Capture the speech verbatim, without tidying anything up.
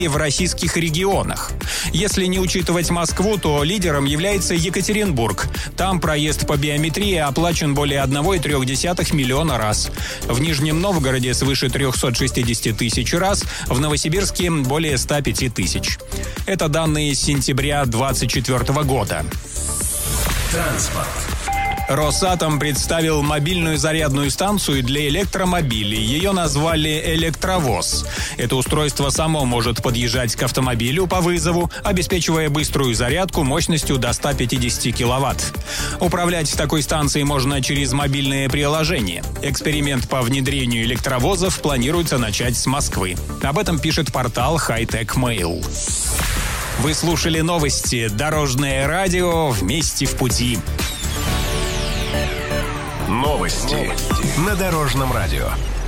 в российских регионах. Если не учитывать Москву, то лидером является Екатеринбург. Там проезд по биометрии оплачен более одного целых три десятых миллиона раз. В Нижнем Новгороде свыше триста шестьдесят тысяч раз, в Новосибирске более ста пяти тысяч. Это данные с сентября двадцать четвёртого года. Транспорт. Росатом представил мобильную зарядную станцию для электромобилей. Ее назвали «Электровоз». Это устройство само может подъезжать к автомобилю по вызову, обеспечивая быструю зарядку мощностью до ста пятидесяти киловатт. Управлять такой станцией можно через мобильное приложение. Эксперимент по внедрению электровозов планируется начать с Москвы. Об этом пишет портал Hightech Mail. Вы слушали новости «Дорожное радио. Вместе в пути». Новости на Дорожном радио.